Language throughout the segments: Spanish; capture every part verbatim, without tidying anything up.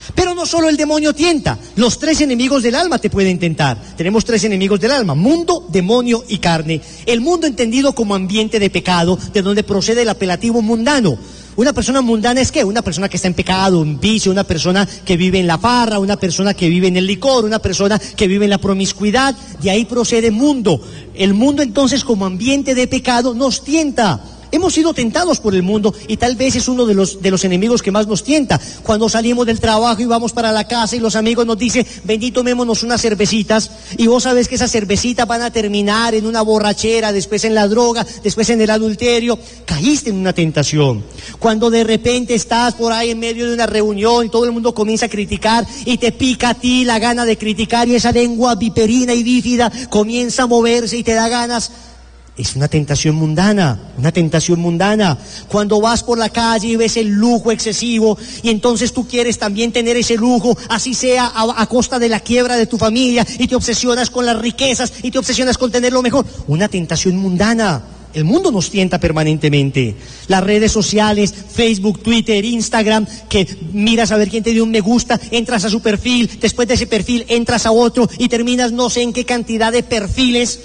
Pero no solo el demonio tienta, los tres enemigos del alma te pueden tentar. Tenemos tres enemigos del alma: mundo, demonio y carne. El mundo entendido como ambiente de pecado, de donde procede el apelativo mundano. Una persona mundana es ¿qué? Una persona que está en pecado, en vicio, una persona que vive en la farra, una persona que vive en el licor, una persona que vive en la promiscuidad. De ahí procede mundo. El mundo entonces como ambiente de pecado nos tienta. Hemos sido tentados por el mundo y tal vez es uno de los, de los enemigos que más nos tienta. Cuando salimos del trabajo y vamos para la casa y los amigos nos dicen, ven, tomémonos unas cervecitas, y vos sabés que esas cervecitas van a terminar en una borrachera, después en la droga, después en el adulterio. Caíste en una tentación. Cuando de repente estás por ahí en medio de una reunión y todo el mundo comienza a criticar y te pica a ti la gana de criticar y esa lengua viperina y bífida comienza a moverse y te da ganas. Es una tentación mundana, una tentación mundana. Cuando vas por la calle y ves el lujo excesivo y entonces tú quieres también tener ese lujo, así sea a, a costa de la quiebra de tu familia, y te obsesionas con las riquezas y te obsesionas con tener lo mejor. Una tentación mundana. El mundo nos tienta permanentemente. Las redes sociales, Facebook, Twitter, Instagram, que miras a ver quién te dio un me gusta, entras a su perfil, después de ese perfil entras a otro y terminas no sé en qué cantidad de perfiles.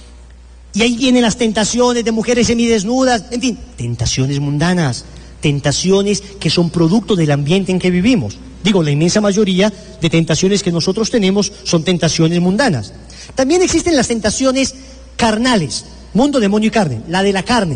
Y ahí vienen las tentaciones de mujeres semidesnudas, en fin, tentaciones mundanas, tentaciones que son producto del ambiente en que vivimos. Digo, la inmensa mayoría de tentaciones que nosotros tenemos son tentaciones mundanas. También existen las tentaciones carnales, mundo, demonio y carne, la de la carne.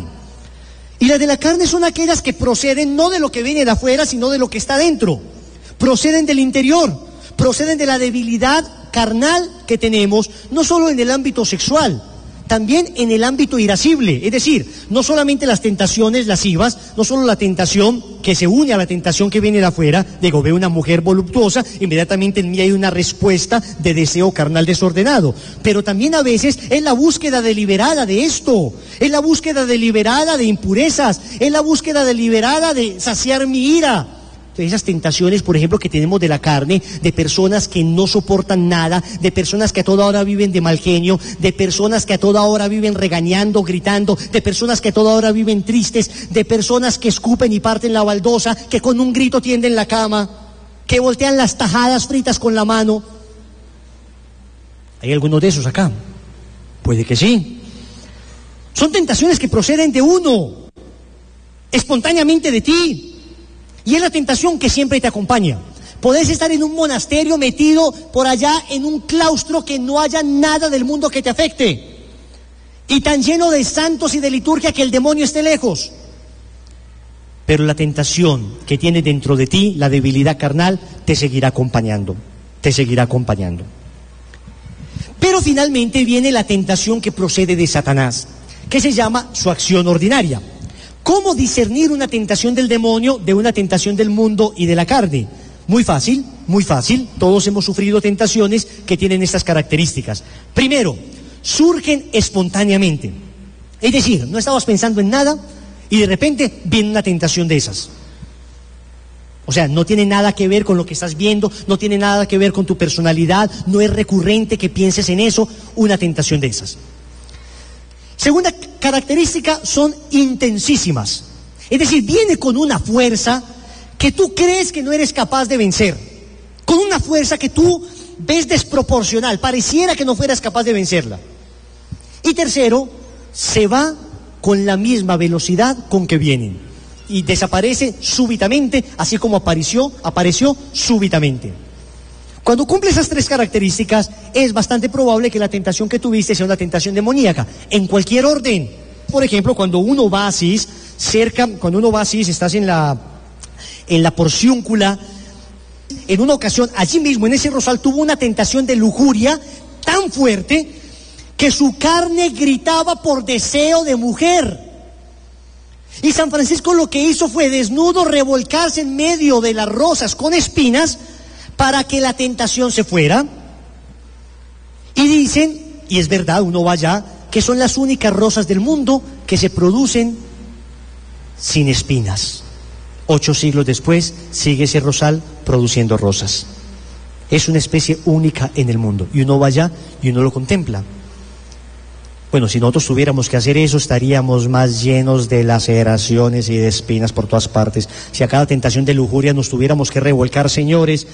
Y las de la carne son aquellas que proceden no de lo que viene de afuera, sino de lo que está dentro. Proceden del interior, proceden de la debilidad carnal que tenemos, no solo en el ámbito sexual, también en el ámbito irascible, es decir, no solamente las tentaciones lascivas, no solo la tentación que se une a la tentación que viene de afuera. Digo, veo una mujer voluptuosa, inmediatamente en mí hay una respuesta de deseo carnal desordenado, pero también a veces es la búsqueda deliberada de esto, es la búsqueda deliberada de impurezas, es la búsqueda deliberada de saciar mi ira. Esas tentaciones, por ejemplo, que tenemos de la carne, de personas que no soportan nada, de personas que a toda hora viven de mal genio, de personas que a toda hora viven regañando, gritando, de personas que a toda hora viven tristes, de personas que escupen y parten la baldosa, que con un grito tienden la cama, que voltean las tajadas fritas con la mano. ¿Hay alguno de esos acá? Puede que sí. Son tentaciones que proceden de uno, espontáneamente de ti. Y es la tentación que siempre te acompaña. Podés estar en un monasterio metido por allá en un claustro que no haya nada del mundo que te afecte, y tan lleno de santos y de liturgia que el demonio esté lejos. Pero la tentación que tiene dentro de ti, la debilidad carnal, te seguirá acompañando, te seguirá acompañando. Pero finalmente viene la tentación que procede de Satanás, que se llama su acción ordinaria. ¿Cómo discernir una tentación del demonio de una tentación del mundo y de la carne? Muy fácil, muy fácil. Todos hemos sufrido tentaciones que tienen estas características. Primero, surgen espontáneamente. Es decir, no estabas pensando en nada y de repente viene una tentación de esas. O sea, no tiene nada que ver con lo que estás viendo, no tiene nada que ver con tu personalidad, no es recurrente que pienses en eso, una tentación de esas. Segunda característica, son intensísimas. Es decir, viene con una fuerza que tú crees que no eres capaz de vencer, con una fuerza que tú ves desproporcional, pareciera que no fueras capaz de vencerla. Y tercero, se va con la misma velocidad con que vienen y desaparece súbitamente, así como apareció, apareció súbitamente. Cuando cumple esas tres características, es bastante probable que la tentación que tuviste sea una tentación demoníaca, en cualquier orden. Por ejemplo, cuando uno va así, cerca, cuando uno va así, estás en la, en la porciúncula, en una ocasión, allí mismo, en ese rosal, tuvo una tentación de lujuria tan fuerte que su carne gritaba por deseo de mujer. Y San Francisco lo que hizo fue, desnudo, revolcarse en medio de las rosas con espinas, para que la tentación se fuera. Y dicen, y es verdad, uno va allá, que son las únicas rosas del mundo que se producen sin espinas. Ocho siglos después sigue ese rosal produciendo rosas. Es una especie única en el mundo, y uno va allá y uno lo contempla. Bueno, si nosotros tuviéramos que hacer eso, estaríamos más llenos de laceraciones y de espinas por todas partes. Si a cada tentación de lujuria nos tuviéramos que revolcar, señores,